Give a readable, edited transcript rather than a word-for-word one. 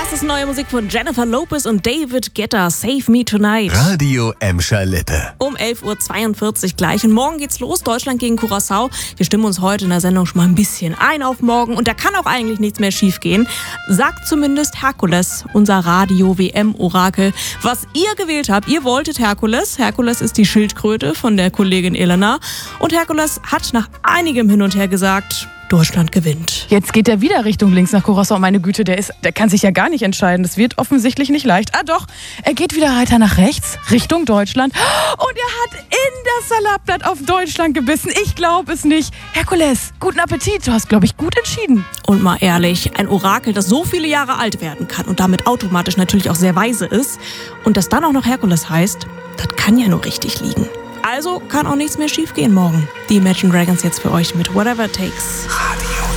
Das ist neue Musik von Jennifer Lopez und David Guetta, Save Me Tonight. Radio Emscher Lippe. Um 11.42 Uhr gleich. Und morgen geht's los, Deutschland gegen Curaçao. Wir stimmen uns heute in der Sendung schon mal ein bisschen ein auf morgen. Und da kann auch eigentlich nichts mehr schiefgehen. Sagt zumindest Herkules, unser Radio-WM-Orakel. Was ihr gewählt habt, ihr wolltet Herkules. Herkules ist die Schildkröte von der Kollegin Elena. Und Herkules hat nach einigem Hin und Her gesagt, Deutschland gewinnt. Jetzt geht er wieder Richtung links nach Curaçao. Meine Güte, der kann sich ja gar nicht entscheiden. Das wird offensichtlich nicht leicht. Ah doch, er geht wieder weiter nach rechts, Richtung Deutschland. Und er hat in das Salatblatt auf Deutschland gebissen. Ich glaube es nicht. Herkules, guten Appetit. Du hast, glaube ich, gut entschieden. Und mal ehrlich, ein Orakel, das so viele Jahre alt werden kann und damit automatisch natürlich auch sehr weise ist und das dann auch noch Herkules heißt, das kann ja nur richtig liegen. Also kann auch nichts mehr schiefgehen morgen. Die Imagine Dragons jetzt für euch mit Whatever It Takes. Radio